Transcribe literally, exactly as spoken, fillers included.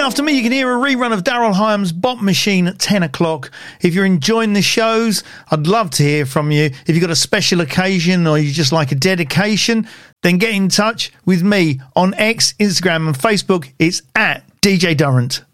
after me, you can hear a rerun of Daryl Hyam's Bot Machine at ten o'clock. If you're enjoying the shows, I'd love to hear from you. If you've got a special occasion or you just like a dedication, then get in touch with me on X, Instagram and Facebook. It's at D J Durrant.